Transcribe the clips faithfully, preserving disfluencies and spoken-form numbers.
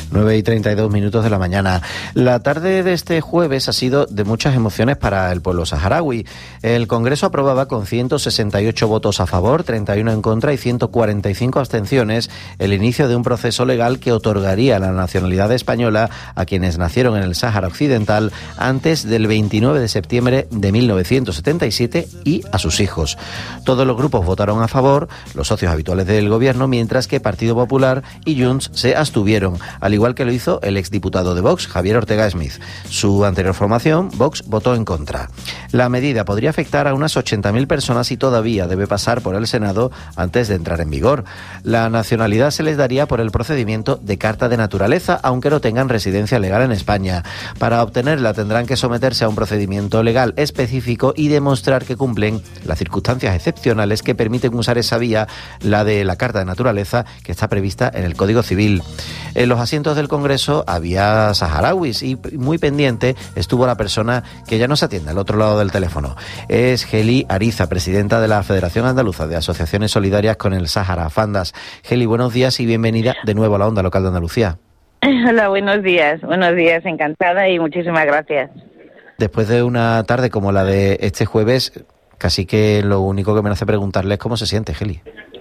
nueve y treinta y dos minutos de la mañana. La tarde de este jueves ha sido de muchas emociones para el pueblo saharaui. El Congreso aprobaba con ciento sesenta y ocho votos a favor, treinta y uno en contra y ciento cuarenta y cinco abstenciones el inicio de un proceso legal que otorgaría la nacionalidad española a quienes nacieron en el Sáhara Occidental antes del veintinueve de septiembre de mil novecientos setenta y siete y a sus hijos. Todos los grupos votaron a favor, los socios habituales del gobierno, mientras que Partido Popular y Junts se abstuvieron, al igual que lo hizo el exdiputado de Vox, Javier Ortega Smith. Su anterior formación, Vox, votó en contra. La medida podría afectar a unas ochenta mil personas y todavía debe pasar por el Senado antes de entrar en vigor. La nacionalidad se les daría por el procedimiento de carta de naturaleza, aunque no tengan residencia legal en España. Para obtenerla tendrán que someterse a un procedimiento legal específico y demostrar que cumplen las circunstancias excepcionales que permiten usar esa vía, la de la carta de naturaleza, que está prevista en el Código Civil. En los asientos del Congreso había saharauis y muy pendiente estuvo la persona que ya nos atiende al otro lado del teléfono. Es Geli Ariza, presidenta de la Federación Andaluza de Asociaciones Solidarias con el Sáhara, Fandas. Geli, buenos días y bienvenida de nuevo a la Onda Local de Andalucía. Hola, buenos días. Buenos días, encantada y muchísimas gracias. Después de una tarde como la de este jueves, casi que lo único que me hace preguntarle es cómo se siente, Geli.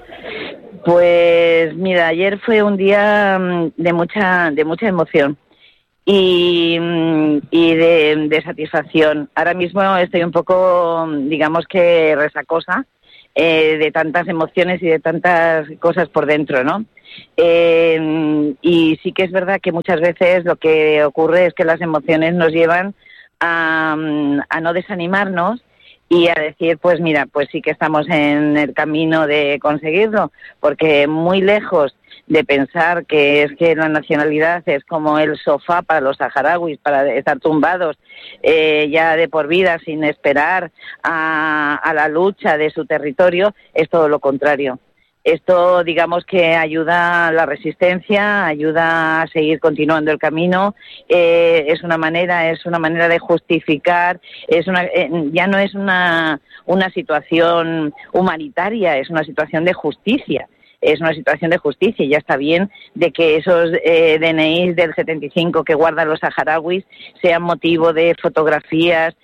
Pues mira, ayer fue un día de mucha de mucha emoción y, y de, de satisfacción. Ahora mismo estoy un poco, digamos que resacosa eh, de tantas emociones y de tantas cosas por dentro, ¿no? Eh, y sí que es verdad que muchas veces lo que ocurre es que las emociones nos llevan a, a no desanimarnos y a decir, pues mira, pues sí que estamos en el camino de conseguirlo, porque muy lejos de pensar que es que la nacionalidad es como el sofá para los saharauis, para estar tumbados eh, ya de por vida sin esperar a, a la lucha de su territorio, es todo lo contrario. Esto, digamos que ayuda a la resistencia, ayuda a seguir continuando el camino. Eh, es una manera, es una manera de justificar. Es una, eh, ya no es una una situación humanitaria, es una situación de justicia. Es una situación de justicia y ya está bien de que esos eh, D N Is del setenta y cinco que guardan los saharauis sean motivo de fotografías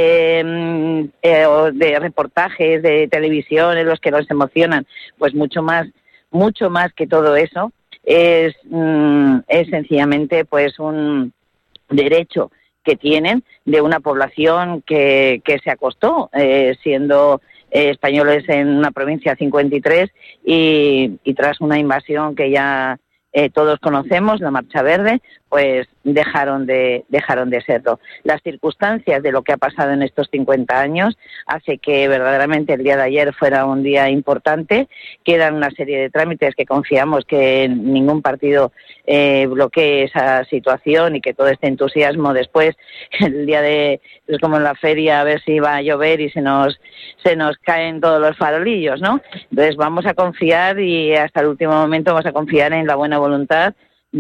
eh, eh, o de reportajes de televisión en los que nos emocionan. Pues mucho más, mucho más que todo eso es, mm, es sencillamente pues un derecho que tienen de una población que, que se acostó eh, siendo eh, españoles en una provincia cincuenta y tres y, y tras una invasión que ya eh, todos conocemos, la Marcha Verde, pues dejaron de dejaron de serlo. Las circunstancias de lo que ha pasado en estos cincuenta años hace que verdaderamente el día de ayer fuera un día importante. Quedan una serie de trámites que confiamos que ningún partido eh, bloquee esa situación y que todo este entusiasmo después, el día de, es como en la feria, a ver si va a llover y se nos se nos caen todos los farolillos, ¿no? Entonces vamos a confiar y hasta el último momento vamos a confiar en la buena voluntad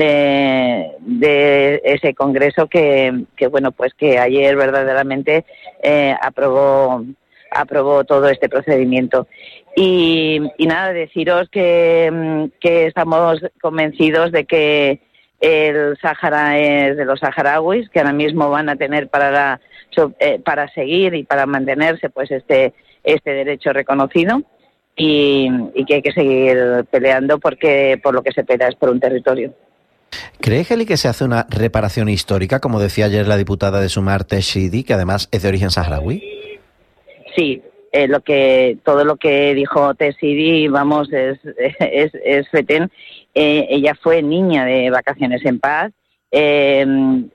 de, de ese congreso que, que bueno pues que ayer verdaderamente eh, aprobó aprobó todo este procedimiento y, y nada, deciros que, que estamos convencidos de que el Sáhara es de los saharauis, que ahora mismo van a tener para la, eh, para seguir y para mantenerse pues este este derecho reconocido y, y que hay que seguir peleando porque por lo que se pelea es por un territorio. ¿Cree, Geli, que se hace una reparación histórica, como decía ayer la diputada de Sumar, Teshidi, que además es de origen saharaui? Sí, eh, lo que todo lo que dijo Teshidi, vamos, es es, es fetén. Eh, ella fue niña de Vacaciones en Paz, eh,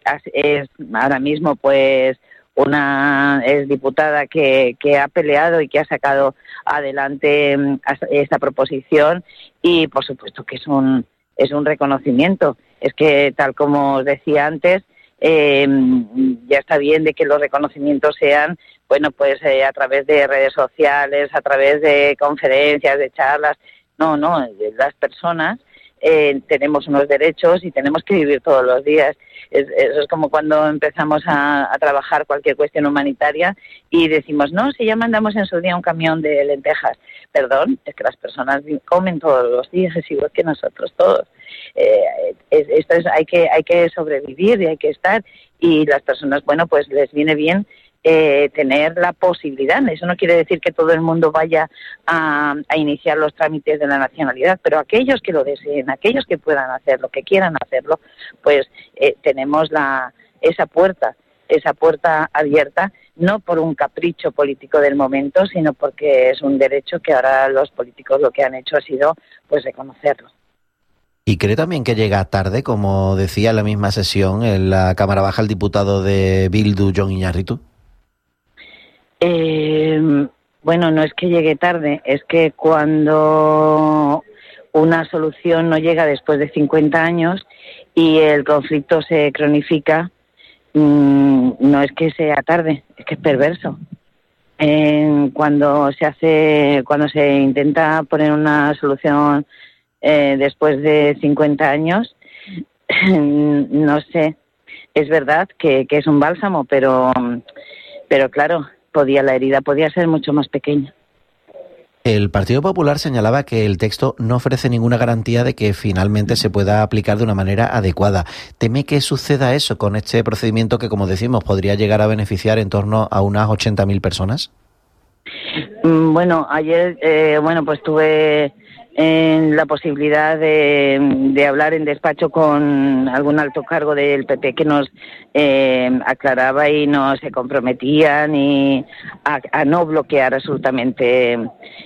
es ahora mismo pues una es diputada que, que ha peleado y que ha sacado adelante esta proposición y por supuesto que es un es un reconocimiento. Es que, tal como os decía antes, eh, ya está bien de que los reconocimientos sean, bueno, pues eh, a través de redes sociales, a través de conferencias, de charlas. No, no, las personas eh, tenemos unos derechos y tenemos que vivir todos los días. Es, eso es como cuando empezamos a, a trabajar cualquier cuestión humanitaria y decimos, no, si ya mandamos en su día un camión de lentejas. Perdón, es que las personas comen todos los días, es igual que nosotros todos. Eh, es, esto es, hay que hay que sobrevivir y hay que estar, y las personas, bueno, pues les viene bien eh, tener la posibilidad. Eso no quiere decir que todo el mundo vaya a, a iniciar los trámites de la nacionalidad, pero aquellos que lo deseen, aquellos que puedan hacerlo, que quieran hacerlo, pues eh, tenemos la esa puerta, esa puerta abierta, no por un capricho político del momento, sino porque es un derecho que ahora los políticos lo que han hecho ha sido pues reconocerlo. ¿Y cree también que llega tarde, como decía en la misma sesión en la Cámara Baja el diputado de Bildu, Jon Iñárritu? Eh, bueno, no es que llegue tarde, es que cuando una solución no llega después de cincuenta años y el conflicto se cronifica, mmm, no es que sea tarde, es que es perverso. Eh, cuando se hace, cuando se intenta poner una solución eh, después de cincuenta años, no sé, es verdad que, que es un bálsamo, pero, pero claro, podía la herida podía ser mucho más pequeña. El Partido Popular señalaba que el texto no ofrece ninguna garantía de que finalmente se pueda aplicar de una manera adecuada. ¿Teme que suceda eso con este procedimiento que, como decimos, podría llegar a beneficiar en torno a unas ochenta mil personas? Bueno, ayer, eh, bueno, pues tuve eh, la posibilidad de, de hablar en despacho con algún alto cargo del P P que nos eh, aclaraba y no se comprometía ni a, a no bloquear absolutamente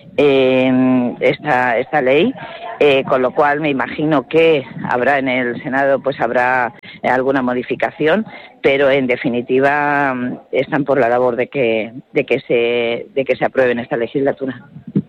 eh, esta esta ley, eh, con lo cual me imagino que habrá en el Senado, pues habrá alguna modificación, pero en definitiva están por la labor de que de que se de que se apruebe en esta legislatura.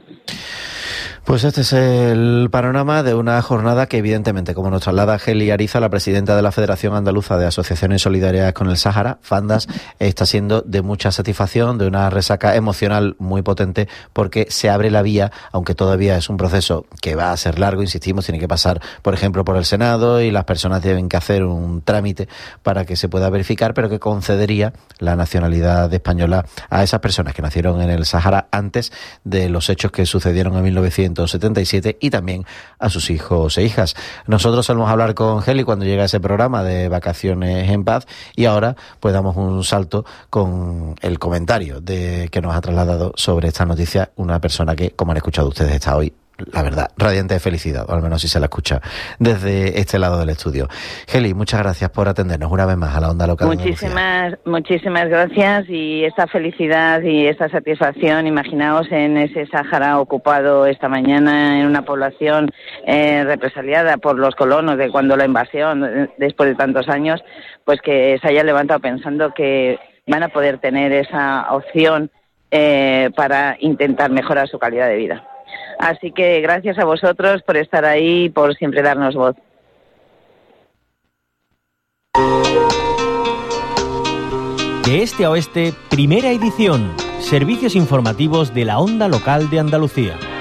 Pues este es el panorama de una jornada que, evidentemente, como nos traslada Geli Ariza, la presidenta de la Federación Andaluza de Asociaciones Solidarias con el Sáhara, Fandas, está siendo de mucha satisfacción, de una resaca emocional muy potente, porque se abre la vía, aunque todavía es un proceso que va a ser largo, insistimos, tiene que pasar, por ejemplo, por el Senado y las personas tienen que hacer un trámite para que se pueda verificar, pero que concedería la nacionalidad española a esas personas que nacieron en el Sáhara antes de los hechos que sucedieron en mil novecientos setenta y siete y también a sus hijos e hijas. Nosotros solemos hablar con Geli cuando llega ese programa de Vacaciones en Paz y ahora pues damos un salto con el comentario de que nos ha trasladado sobre esta noticia una persona que, como han escuchado ustedes, está hoy, la verdad, radiante de felicidad, o al menos si se la escucha desde este lado del estudio. Geli, muchas gracias por atendernos una vez más a la Onda Local. Muchísimas, muchísimas gracias, y esta felicidad y esta satisfacción, imaginaos en ese Sáhara ocupado esta mañana, en una población eh, represaliada por los colonos de cuando la invasión, después de tantos años, pues que se haya levantado pensando que van a poder tener esa opción eh, para intentar mejorar su calidad de vida. Así que gracias a vosotros por estar ahí y por siempre darnos voz. De este a oeste, primera edición. Servicios informativos de la Onda Local de Andalucía.